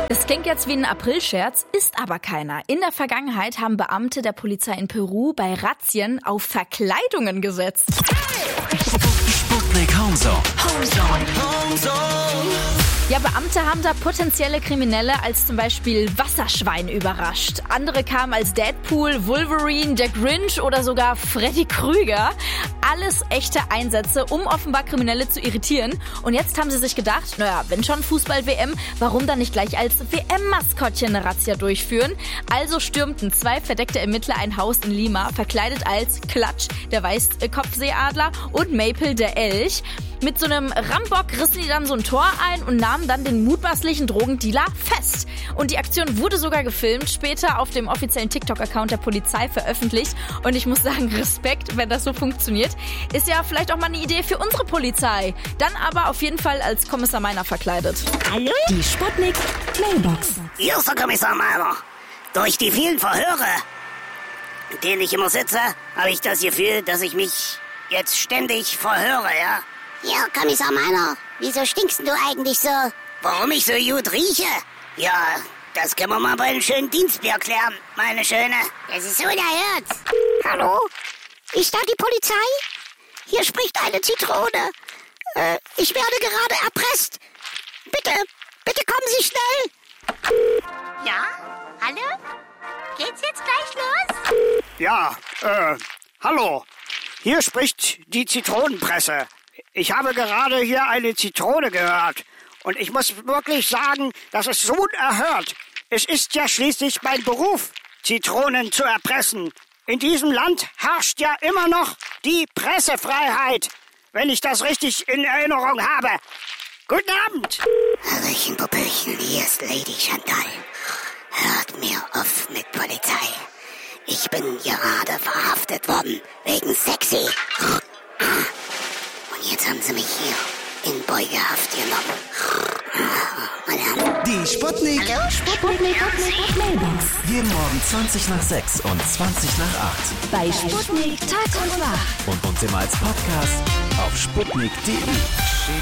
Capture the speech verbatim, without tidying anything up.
Das klingt jetzt wie ein Aprilscherz, ist aber keiner. In der Vergangenheit haben Beamte der Polizei in Peru bei Razzien auf Verkleidungen gesetzt. Sputnik Homezone. Homezone. Homezone. Ja, Beamte haben da potenzielle Kriminelle als zum Beispiel Wasserschwein überrascht. Andere kamen als Deadpool, Wolverine, der Grinch oder sogar Freddy Krüger. Alles echte Einsätze, um offenbar Kriminelle zu irritieren. Und jetzt haben sie sich gedacht, naja, wenn schon Fußball-W M, warum dann nicht gleich als W M-Maskottchen eine Razzia durchführen? Also stürmten zwei verdeckte Ermittler ein Haus in Lima, verkleidet als Klatsch, der Weißkopfseeadler, und Maple, der Elch. Mit so einem Rambock rissen die dann so ein Tor ein und nahmen dann den mutmaßlichen Drogendealer fest. Und die Aktion wurde sogar gefilmt, später auf dem offiziellen TikTok-Account der Polizei veröffentlicht. Und ich muss sagen, Respekt, wenn das so funktioniert. Ist ja vielleicht auch mal eine Idee für unsere Polizei. Dann aber auf jeden Fall als Kommissar Meiner verkleidet. Hallo? Die Sputnik Mailbox. Hier ist der Kommissar Meiner. Durch die vielen Verhöre, in denen ich immer sitze, habe ich das Gefühl, dass ich mich jetzt ständig verhöre, ja? Ja, Kommissar Meiner, wieso stinkst du eigentlich so? Warum ich so gut rieche? Ja, das können wir mal bei einem schönen Dienstbier klären, meine Schöne. Das ist unerhört. Hallo? Ist da die Polizei? Hier spricht eine Zitrone. Äh, ich werde gerade erpresst. Bitte, bitte kommen Sie schnell. Ja? Hallo? Geht's jetzt gleich los? Ja, äh, hallo. Hier spricht die Zitronenpresse. Ich habe gerade hier eine Zitrone gehört. Und ich muss wirklich sagen, das ist so unerhört. Es ist ja schließlich mein Beruf, Zitronen zu erpressen. In diesem Land herrscht ja immer noch die Pressefreiheit, wenn ich das richtig in Erinnerung habe. Guten Abend. Hallöchen, Popöchen, hier ist Lady Chantal. Hört mir auf mit Polizei. Ich bin gerade verhaftet worden, wegen sexy. Und jetzt haben sie mich hier in Beugehaft genommen. Meine Hand. Die Sputnik. Hallo, Sputnik. Sputnik Mailbox. Jeden Morgen zwanzig nach sechs und zwanzig nach acht. Bei Sputnik Tag und Nacht. Und uns immer als Podcast auf sputnik punkt de.